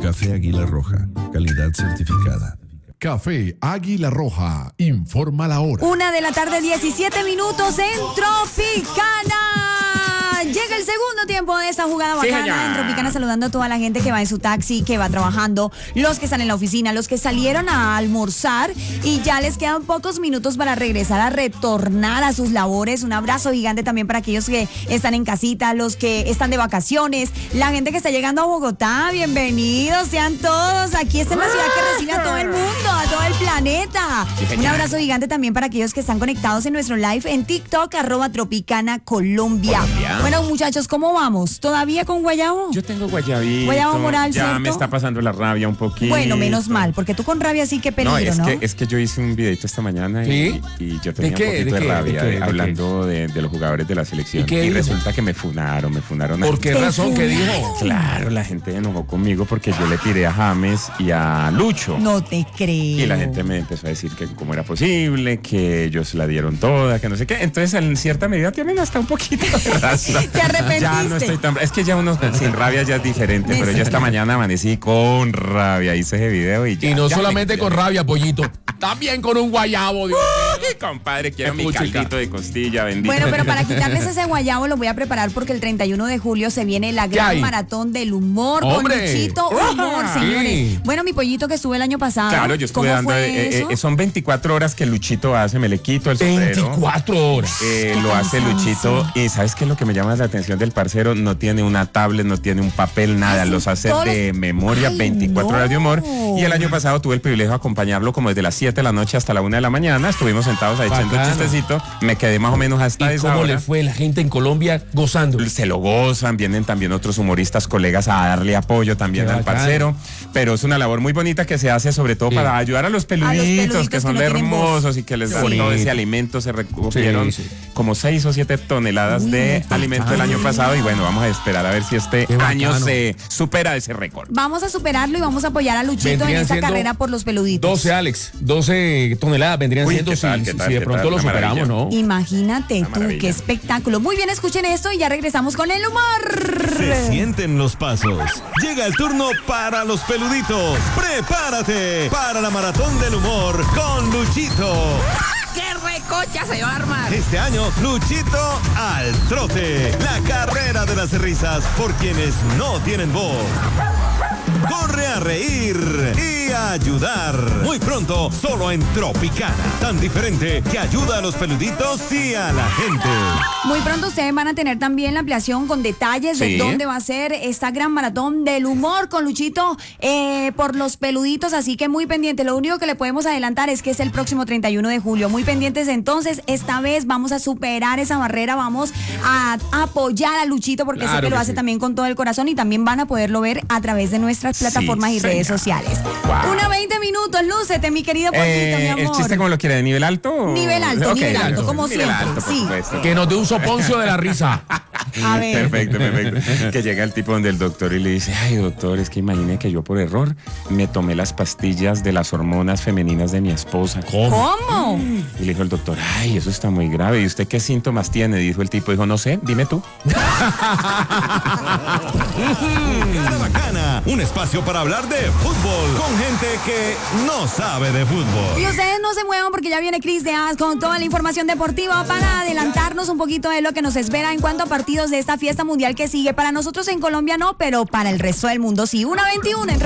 Café Águila Roja, calidad certificada. Café Águila Roja, informa la hora. 1:17 en Tropicana. Llega el segundo tiempo de esta jugada bacana en Tropicana, saludando a toda la gente que va en su taxi, que va trabajando, los que están en la oficina, los que salieron a almorzar y ya les quedan pocos minutos para regresar a retornar a sus labores. Un abrazo gigante también para aquellos que están en casita, los que están de vacaciones, la gente que está llegando a Bogotá. Bienvenidos sean todos. Aquí está en la ciudad que recibe a todo el mundo, a todo el planeta. Un abrazo gigante también para aquellos que están conectados en nuestro live en TikTok, @Tropicana Colombia. Bueno, muchachos, ¿cómo vamos? ¿Todavía con guayabo? Yo tengo guayabito. Guayabo moral, ya ¿cierto? me está pasando la rabia un poquito. Bueno, menos mal, porque tú con rabia sí que peligro, ¿no? Es que yo hice un videito esta mañana ¿Sí? y yo tenía un poquito de rabia hablando de los jugadores de la selección. Y resulta que me funaron. ¿Por qué razón? ¿Qué dijo? Claro, la gente se enojó conmigo porque yo le tiré a James y a Lucho. No te creo. Y la gente me empezó a decir que cómo era posible, que ellos la dieron toda, que no sé qué. Entonces, en cierta medida tienen hasta un poquito de razón. ¿Te arrepentiste? Ya no estoy tan... Es que ya uno sin rabia ya es diferente, pero yo esta mañana amanecí con rabia, hice ese video y ya... Y no ya solamente con rabia, pollito, también con un guayabo, Dios mío. Compadre, quiero mi caldito de costilla, bendito. Bueno, pero para quitarles ese guayabo lo voy a preparar porque el 31 de julio se viene la gran maratón del humor con Luchito Humor, señores. Bueno, mi pollito que estuve el año pasado. Claro, yo estuve dando... son 24 horas que Luchito hace, me le quito el sombrero. 24 horas. Lo hace Luchito. Y ¿sabes qué es lo que me llama la atención del parcero? No tiene una tablet, no tiene un papel, nada. Los hace de memoria, 24 horas de humor. Y el año pasado tuve el privilegio de acompañarlo como desde las 7 de la noche hasta la 1 de la mañana. Estuvimos sentados ahí echando un chistecito. Me quedé más o menos hasta esa hora. ¿Cómo le fue la gente en Colombia gozando? Se lo gozan, vienen también otros humoristas, colegas a darle apoyo también al parcero. Pero es una labor muy bonita que se hace sobre todo para ayudar a los peluditos que son hermosos y que les dan todo ese alimento. Se recogieron como 6 o 7 toneladas de alimento el año pasado y bueno, vamos a esperar a ver si este año se supera ese récord. Vamos a superarlo y vamos a apoyar a Luchito en esa carrera por los peluditos. 12, Alex, 12 toneladas vendrían siendo si de pronto lo superamos, ¿no? Imagínate tú, qué espectáculo. Muy bien, escuchen esto y ya regresamos con el humor. Se sienten los pasos. Llega el turno para los peluditos. Prepárate para la maratón del humor con Luchito. ¡Qué recocha se va a armar! Este año, Luchito al trote. La carrera de las risas por quienes no tienen voz. Corre a reír y a ayudar. Muy pronto, solo en Tropicana. Tan diferente que ayuda a los peluditos y a la gente. Muy pronto ustedes van a tener también la ampliación con detalles de dónde va a ser esta gran maratón del humor con Luchito por los peluditos. Así que muy pendiente. Lo único que le podemos adelantar es que es el próximo 31 de julio. Muy pendientes entonces. Esta vez vamos a superar esa barrera. Vamos a apoyar a Luchito porque sé que lo hace también con todo el corazón y también van a poderlo ver a través de nuestras plataformas y redes sociales. 1:20 minutos, lúcete, mi querido pollito, mi amor. ¿El chiste cómo lo quiere? ¿De nivel alto? Nivel alto, nivel alto, como nivel siempre. alto, sí. Que nos dé un soponcio de la risa. A ver. Perfecto. Que llega el tipo donde el doctor y le dice, ay doctor, es que imagine que yo por error me tomé las pastillas de las hormonas femeninas de mi esposa. ¿Cómo? Y le dijo el doctor, ay, eso está muy grave. ¿Y usted qué síntomas tiene? Dijo el tipo, dijo, no sé, dime tú. Cara Bacana, un espacio para hablar de fútbol con gente que no sabe de fútbol. Y ustedes no se muevan porque ya viene Cris de As con toda la información deportiva para adelantarnos un poquito de lo que nos espera en cuanto a partidos de esta fiesta mundial que sigue. Para nosotros en Colombia no, pero para el resto del mundo sí. 1:21 en